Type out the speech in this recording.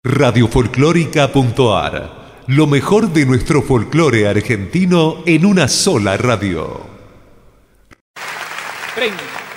Radiofolclórica.ar. Lo mejor de nuestro folclore argentino en una sola radio. 30.